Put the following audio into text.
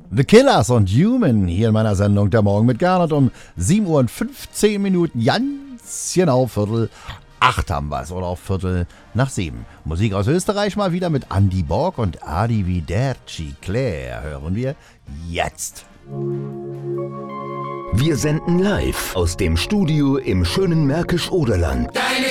The Killers und Human hier in meiner Sendung Der Morgen mit Gernot um 7 Uhr und 15 Minuten, ganz genau 7:45 haben wir es, oder auf 6:45. Musik aus Österreich mal wieder mit Andy Borg und Arrivederci Claire hören wir jetzt. Wir senden live aus dem Studio im schönen Märkisch-Oderland.